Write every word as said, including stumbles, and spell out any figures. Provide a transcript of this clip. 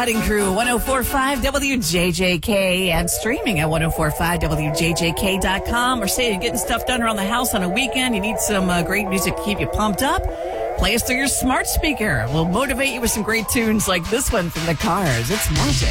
Cutting Crew, one oh four point five W J J K, and streaming at ten forty-five W J J K dot com. Or say you're getting stuff done around the house on a weekend, you need some uh, great music to keep you pumped up. Play us through your smart speaker. We'll motivate you with some great tunes like this one from the Cars. It's magic.